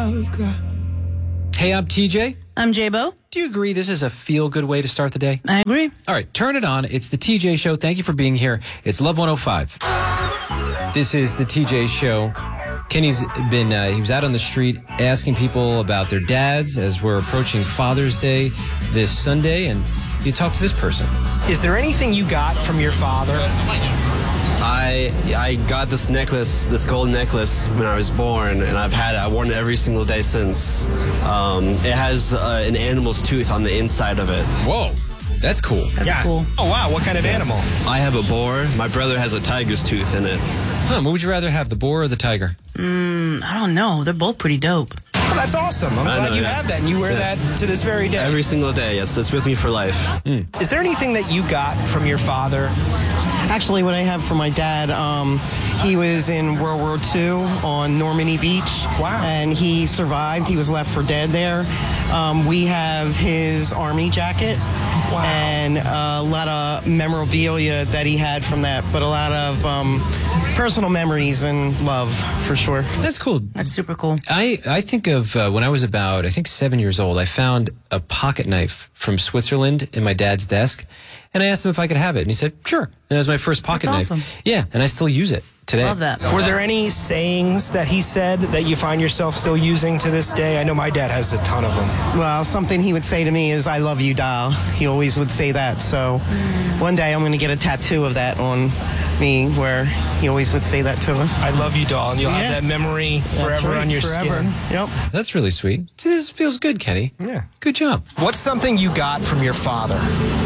I've got. Hey, I'm TJ. I'm J-Bo. Do you agree this is a feel-good way to start the day? I agree. All right, turn it on. It's the TJ Show. Thank you for being here. It's Love 105. This is the TJ Show. Kenny's been, he was out on the street asking people about their dads as we're approaching Father's Day this Sunday, and you talk to this person. Is there anything you got from your father? I got this necklace, this gold necklace, when I was born, and I've worn it every single day since. It has an animal's tooth on the inside of it. Whoa, that's cool. That's cool. Oh, wow. What kind of animal? I have a boar. My brother has a tiger's tooth in it. What would you rather have, the boar or the tiger? I don't know. They're both pretty dope. Well, that's awesome. I'm glad you have that, and you wear that to this very day. Every single day, yes. It's with me for life. Is there anything that you got from your father? Actually, what I have from my dad, he was in World War II on Normandy Beach. Wow. And he survived. He was left for dead there. We have his army jacket. Wow. And a lot of memorabilia that he had from that, but a lot of personal memories and love, for sure. That's cool. That's super cool. I think of when I was about, I think 7 years old, I found a pocket knife from Switzerland in my dad's desk, and I asked him if I could have it, and he said, sure. And that was my first pocket That's knife. awesome. Yeah, and I still use it today. Love that. Were there any sayings that he said that you find yourself still using to this day? I know my dad has a ton of them. Well, something he would say to me is, I love you, doll. He always would say that. So one day I'm going to get a tattoo of that on me where he always would say that to us. I love you, doll, and you'll have Yeah. that memory forever on your skin. Yep. That's really sweet. This feels good, Kenny. Yeah. Good job. What's something you got from your father?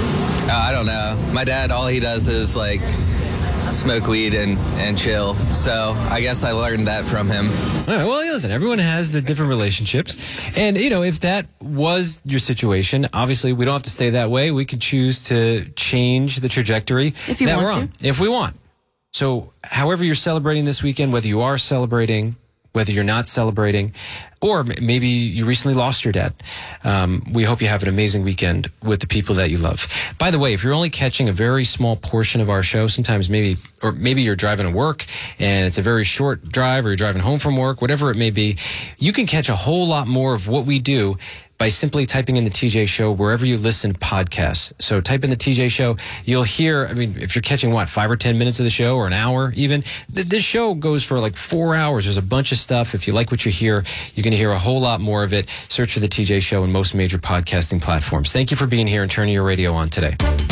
I don't know. My dad, all he does is like smoke weed and chill. So I guess I learned that from him. All right, well, listen, everyone has their different relationships. And, you know, if that was your situation, obviously we don't have to stay that way. We could choose to change the trajectory If you that want we're on, to. if we want. So however you're celebrating this weekend, whether you are celebrating, whether you're not celebrating, or maybe you recently lost your dad, we hope you have an amazing weekend with the people that you love. By the way, if you're only catching a very small portion of our show, sometimes maybe you're driving to work and it's a very short drive, or you're driving home from work, whatever it may be, you can catch a whole lot more of what we do by simply typing in the TJ Show wherever you listen to podcasts. So type in the TJ Show. You'll hear, I mean, if you're catching 5 or 10 minutes of the show, or an hour even, this show goes for like 4 hours. There's a bunch of stuff. If you like what you hear, you're going to hear a whole lot more of it. Search for the TJ Show in most major podcasting platforms. Thank you for being here and turning your radio on today.